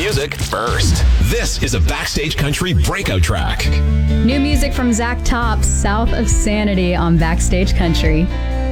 music first. This is a Backstage Country breakout track. New music from Zach Top, South of Sanity on Backstage Country.